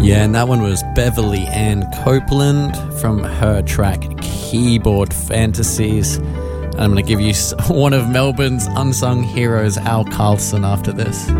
Yeah, and that one was Beverly Ann Copeland from her track Keyboard Fantasies. And I'm going to give you one of Melbourne's unsung heroes, Al Carlson, after this.